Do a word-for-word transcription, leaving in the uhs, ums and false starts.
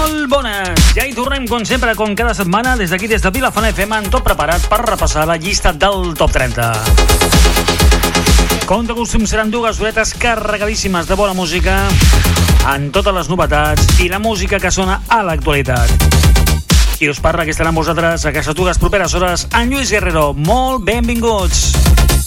molt bones. Ja hi tornem, com sempre, com cada setmana, des d'aquí, des de Vilafant F M, amb tot preparat per repassar la llista del Top trenta. Com de costum, seran dues horetes carregadíssimes de bona música, en totes les novetats i la música que sona a l'actualitat. Qui us parla, que estarà amb vosaltres aquestes dues properes hores, en Lluís Guerrero. Molt benvinguts.